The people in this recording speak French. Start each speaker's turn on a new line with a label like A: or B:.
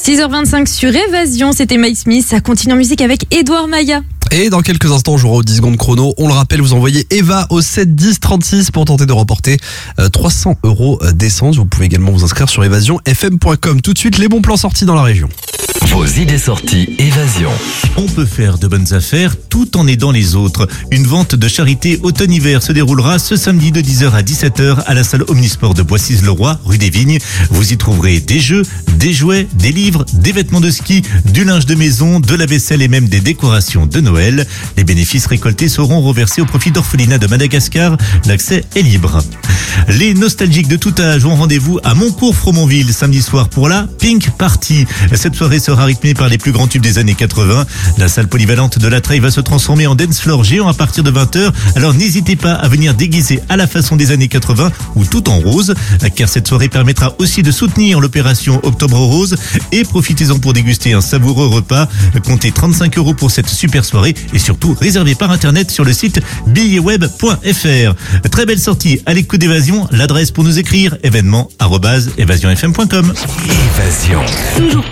A: 6h25 sur Évasion, c'était Mike Smith. Ça continue en musique avec Edouard Maya.
B: Et dans quelques instants, on jouera aux 10 secondes chrono. On le rappelle, vous envoyez Eva au 7 10 36 pour tenter de remporter 300 € d'essence. Vous pouvez également vous inscrire sur évasionfm.com. Tout de suite, les bons plans sortis dans la région.
C: Vos idées sorties Évasion.
D: On peut faire de bonnes affaires tout en aidant les autres. Une vente de charité automne-hiver se déroulera ce samedi de 10h à 17h à la salle Omnisport de Boissy-le-Roi, rue des Vignes. Vous y trouverez des jeux, des jouets, des livres, des vêtements de ski, du linge de maison, de la vaisselle et même des décorations de Noël. Les bénéfices récoltés seront reversés au profit d'Orphelinat de Madagascar. L'accès est libre. Les nostalgiques de tout âge ont rendez-vous à Montcourt-Fromonville samedi soir pour la Pink Party. Cette soirée sera rythmée par les plus grands tubes des années 80. La salle polyvalente de la Treille va se transformer en dance floor géant à partir de 20h. Alors n'hésitez pas à venir déguiser à la façon des années 80 ou tout en rose, car cette soirée permettra aussi de soutenir l'opération Octobre Rose. Et profitez-en pour déguster un savoureux repas. Comptez 35 € pour cette super soirée et surtout réservez par internet sur le site billetweb.fr. Très belle sortie à l'écoute d'Évasion. L'adresse pour nous écrire événement@évasionfm.com.
C: Évasion.
A: Toujours